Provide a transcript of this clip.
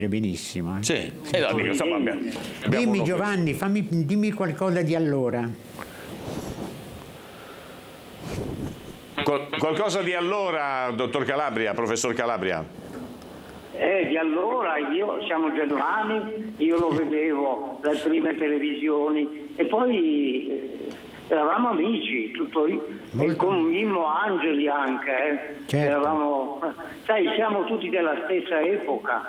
benissimo. Sì, insomma, Dimmi Giovanni, dimmi qualcosa di allora. Qualcosa di allora, dottor Calabria, professor Calabria? Di allora siamo genuani, io lo vedevo dalle prime televisioni e poi eravamo amici, e con Mimmo Angeli anche, Certo. sai, siamo tutti della stessa epoca,